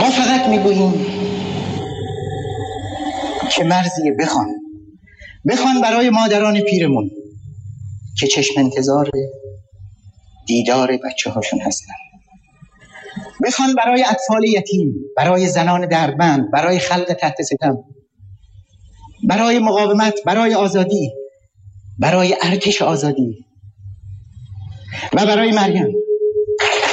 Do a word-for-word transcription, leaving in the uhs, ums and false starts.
ما فقط میگوییم که مرزیه، بخوان بخوان برای مادران پیرمون که چشم انتظار دیدار بچه هاشون هستن، بخوان برای اطفال یتیم، برای زنان دردمند، برای خلق تحت ستم، برای مقاومت، برای آزادی، برای ارتش آزادی و برای مریم